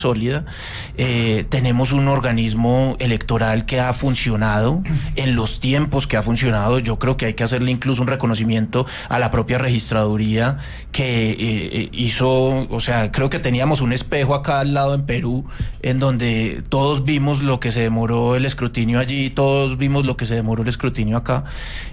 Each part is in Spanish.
sólida. Tenemos un organismo electoral que ha funcionado en los tiempos que ha funcionado. Yo creo que hay que hacerle incluso un reconocimiento a la propia registraduría que hizo, o sea, creo que teníamos un espejo acá al lado en Perú, en donde todos vimos lo que se demoró el escrutinio allí, todos vimos lo que se demoró el escrutinio acá.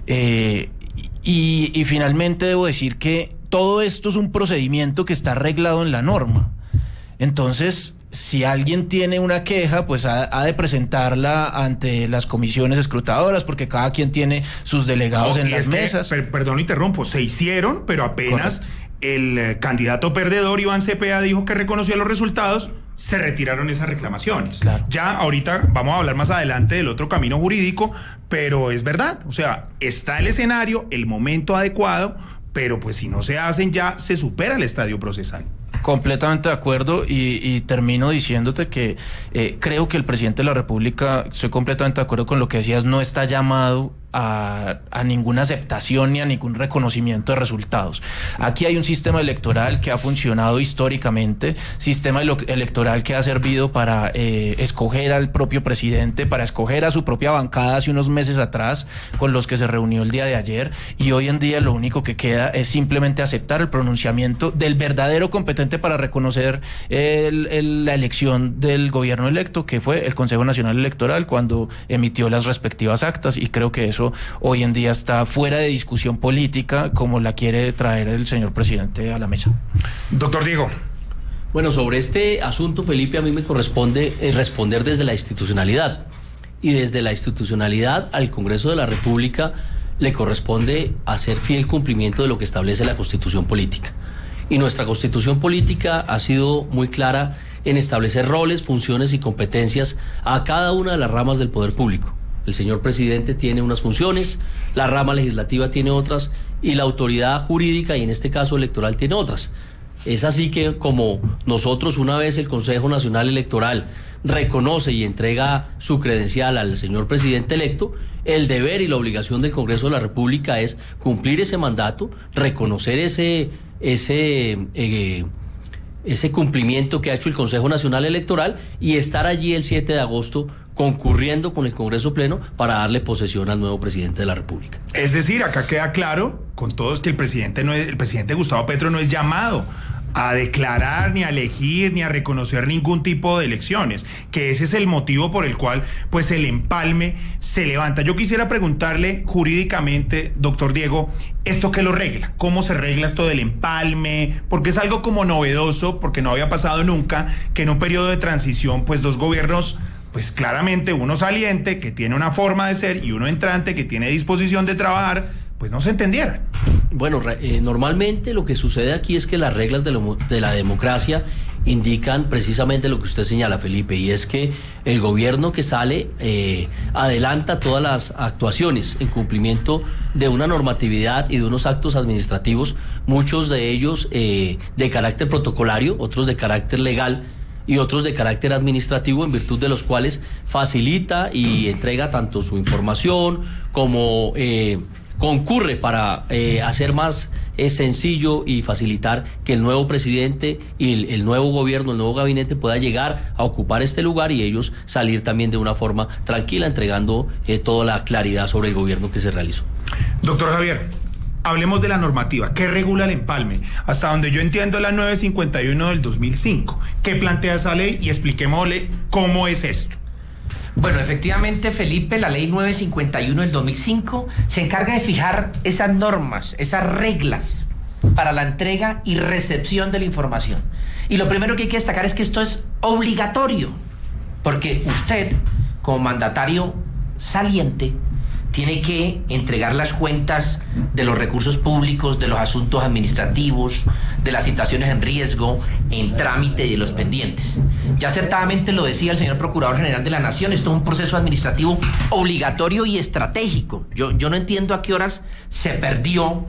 Y finalmente debo decir que todo esto es un procedimiento que está arreglado en la norma. Entonces, si alguien tiene una queja, pues ha de presentarla ante las comisiones escrutadoras, porque cada quien tiene sus delegados en las mesas. Perdón, interrumpo, se hicieron, pero apenas el candidato perdedor, Iván Cepeda, dijo que reconocía los resultados, se retiraron esas reclamaciones. Claro. Ya ahorita vamos a hablar más adelante del otro camino jurídico, pero es verdad, o sea, está el escenario, el momento adecuado, pero pues si no se hacen ya se supera el estadio procesal. Completamente de acuerdo, y termino diciéndote que creo que el presidente de la República, estoy completamente de acuerdo con lo que decías, no está llamado a ninguna aceptación ni a ningún reconocimiento de resultados. Aquí hay un sistema electoral que ha funcionado históricamente, sistema electoral que ha servido para escoger al propio presidente, para escoger a su propia bancada hace unos meses atrás, con los que se reunió el día de ayer, y hoy en día lo único que queda es simplemente aceptar el pronunciamiento del verdadero competente para reconocer la elección del gobierno electo, que fue el Consejo Nacional Electoral, cuando emitió las respectivas actas, y creo que eso hoy en día está fuera de discusión política como la quiere traer el señor presidente a la mesa. Doctor Diego. Bueno, sobre este asunto, Felipe, a mí me corresponde responder desde la institucionalidad, y desde la institucionalidad al Congreso de la República le corresponde hacer fiel cumplimiento de lo que establece la Constitución Política. Y nuestra Constitución Política ha sido muy clara en establecer roles, funciones y competencias a cada una de las ramas del poder público. El señor presidente tiene unas funciones, la rama legislativa tiene otras, y la autoridad jurídica, y en este caso electoral, tiene otras. Es así que, como nosotros, una vez el Consejo Nacional Electoral reconoce y entrega su credencial al señor presidente electo, el deber y la obligación del Congreso de la República es cumplir ese mandato, reconocer ese cumplimiento que ha hecho el Consejo Nacional Electoral y estar allí el 7 de agosto concurriendo con el Congreso Pleno para darle posesión al nuevo presidente de la República. Es decir, acá queda claro con todos que el presidente Gustavo Petro no es llamado a declarar, ni a elegir, ni a reconocer ningún tipo de elecciones, que ese es el motivo por el cual pues el empalme se levanta. Yo quisiera preguntarle jurídicamente, doctor Diego, ¿esto qué lo regla? ¿Cómo se regla esto del empalme? Porque es algo como novedoso, porque no había pasado nunca que en un periodo de transición pues dos gobiernos, pues claramente uno saliente que tiene una forma de ser y uno entrante que tiene disposición de trabajar, pues no se entendieran. Bueno, normalmente lo que sucede aquí es que las reglas de la democracia indican precisamente lo que usted señala, Felipe, y es que el gobierno que sale adelanta todas las actuaciones en cumplimiento de una normatividad y de unos actos administrativos, muchos de ellos de carácter protocolario, otros de carácter legal y otros de carácter administrativo, en virtud de los cuales facilita y entrega tanto su información como concurre para hacer más sencillo y facilitar que el nuevo presidente y el nuevo gobierno, el nuevo gabinete pueda llegar a ocupar este lugar y ellos salir también de una forma tranquila, entregando toda la claridad sobre el gobierno que se realizó. Doctor Javier, hablemos de la normativa. ¿Qué regula el empalme? Hasta donde yo entiendo, la 951 del 2005. ¿Qué plantea esa ley? Y expliquémosle cómo es esto. Bueno, efectivamente, Felipe, la ley 951 del 2005 se encarga de fijar esas normas, esas reglas para la entrega y recepción de la información. Y lo primero que hay que destacar es que esto es obligatorio, porque usted, como mandatario saliente, tiene que entregar las cuentas de los recursos públicos, de los asuntos administrativos, de las situaciones en riesgo, en trámite y de los pendientes. Ya acertadamente lo decía el señor Procurador General de la Nación, esto es un proceso administrativo obligatorio y estratégico. Yo no entiendo a qué horas se perdió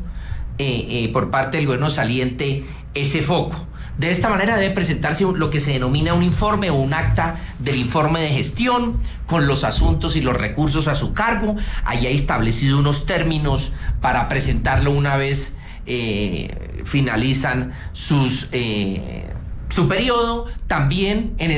por parte del gobierno saliente ese foco. De esta manera debe presentarse lo que se denomina un informe o un acta del informe de gestión con los asuntos y los recursos a su cargo. Ahí hay establecido unos términos para presentarlo una vez finalizan sus su periodo también en el